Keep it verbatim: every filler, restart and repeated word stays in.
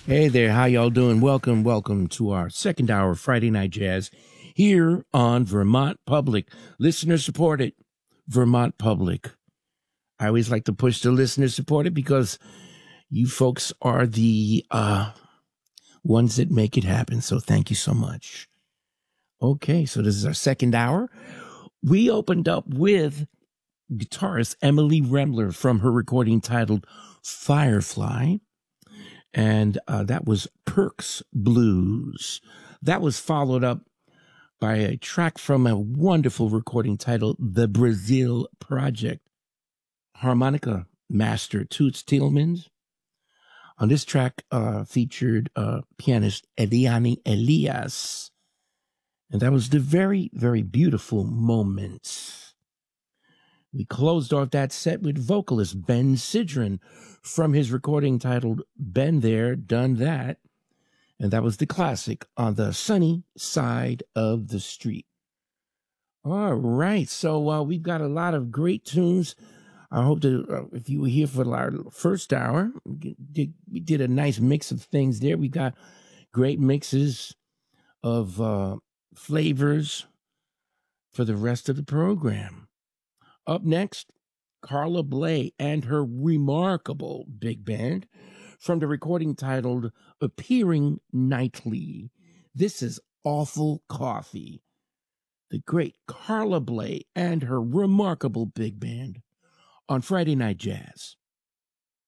Hey there, how y'all doing? Welcome, welcome to our second hour of Friday Night Jazz here on Vermont Public. Listener supported Vermont Public. I always like to push the listener supported because you folks are the uh, ones that make it happen. So thank you so much. Okay, so this is our second hour. We opened up with guitarist Emily Remler from her recording titled Firefly. And uh, that was Perks Blues. That was followed up by a track from a wonderful recording titled The Brazil Project. Harmonica master Toots Tielemans. On this track uh, featured uh, pianist Eliane Elias. And that was the very, very beautiful Moments. We closed off that set with vocalist Ben Sidran from his recording titled Been There, Done That. And that was the classic On the Sunny Side of the Street. All right, so uh, we've got a lot of great tunes. I hope that uh, if you were here for our first hour, we did, we did a nice mix of things there. We got great mixes of uh, flavors for the rest of the program. Up next, Carla Bley and her remarkable big band from the recording titled Appearing Nightly. This is Awful Coffee. The great Carla Bley and her remarkable big band on Friday Night Jazz.